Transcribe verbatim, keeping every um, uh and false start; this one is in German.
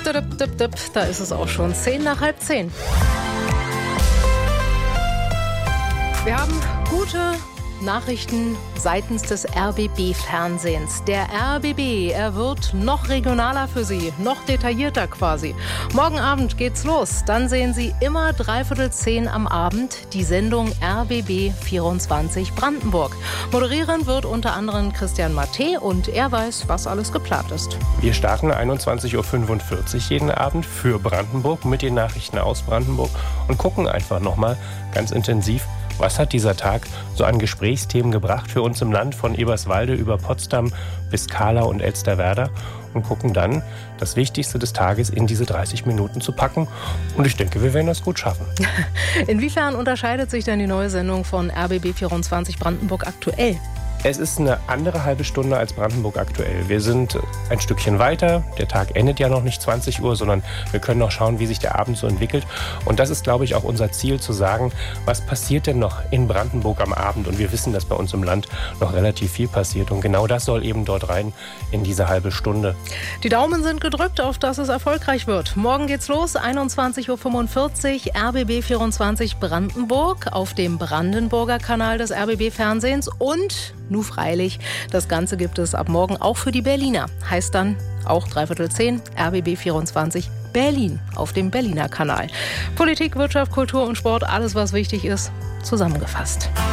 dip, dip, dip. Da ist es auch schon zehn nach halb zehn. Wir haben gute Nachrichten seitens des R B B-Fernsehens. Der R B B, er wird noch regionaler für Sie, noch detaillierter quasi. Morgen Abend geht's los. Dann sehen Sie immer dreiviertel zehn am Abend die Sendung R B B vierundzwanzig Brandenburg. Moderieren wird unter anderem Christian Matte und er weiß, was alles geplant ist. Wir starten einundzwanzig Uhr fünfundvierzig jeden Abend für Brandenburg mit den Nachrichten aus Brandenburg und gucken einfach nochmal ganz intensiv, was hat dieser Tag so an Gesprächsthemen gebracht für uns im Land, von Eberswalde über Potsdam bis Kahla und Elsterwerda, und gucken dann, das Wichtigste des Tages in diese dreißig Minuten zu packen. Und ich denke, wir werden das gut schaffen. Inwiefern unterscheidet sich denn die neue Sendung von R B B vierundzwanzig Brandenburg aktuell? Es ist eine andere halbe Stunde als Brandenburg aktuell. Wir sind ein Stückchen weiter. Der Tag endet ja noch nicht zwanzig Uhr, sondern wir können noch schauen, wie sich der Abend so entwickelt. Und das ist, glaube ich, auch unser Ziel, zu sagen, was passiert denn noch in Brandenburg am Abend? Und wir wissen, dass bei uns im Land noch relativ viel passiert. Und genau das soll eben dort rein in diese halbe Stunde. Die Daumen sind gedrückt, auf dass es erfolgreich wird. Morgen geht's los, einundzwanzig Uhr fünfundvierzig, R B B vierundzwanzig Brandenburg auf dem Brandenburger Kanal des R B B-Fernsehens. Und nun freilich, das Ganze gibt es ab morgen auch für die Berliner. Heißt dann auch dreiviertel zehn, R B B vierundzwanzig Berlin auf dem Berliner Kanal. Politik, Wirtschaft, Kultur und Sport, alles was wichtig ist, zusammengefasst.